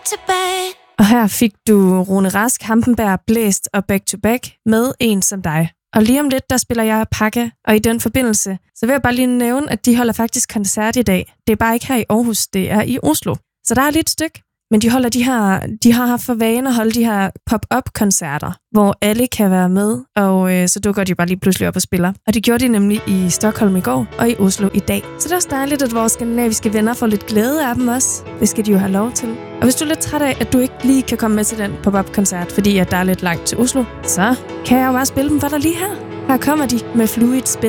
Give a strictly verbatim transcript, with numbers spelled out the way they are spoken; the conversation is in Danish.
tilbage. Og her fik du Rune Rask, Hampenberg, Blæst og Back to Back med En som dig. Og lige om lidt, der spiller jeg Pakka, og i den forbindelse, så vil jeg bare lige nævne, at de holder faktisk koncert i dag. Det er bare ikke her i Aarhus, det er i Oslo. Så der er lidt stykke. Men de holder de her, de har haft for vane at holde de her pop-up-koncerter, hvor alle kan være med, og øh, så dukker de bare lige pludselig op og spiller. Og det gjorde de nemlig i Stockholm i går, og i Oslo i dag. Så det er også dejligt, at vores skandinaviske venner får lidt glæde af dem også. Det skal de jo have lov til. Og hvis du er lidt træt af, at du ikke lige kan komme med til den pop-up-koncert, fordi at der er lidt langt til Oslo, så kan jeg jo bare spille dem for dig lige her. Her kommer de med Fluid Spil.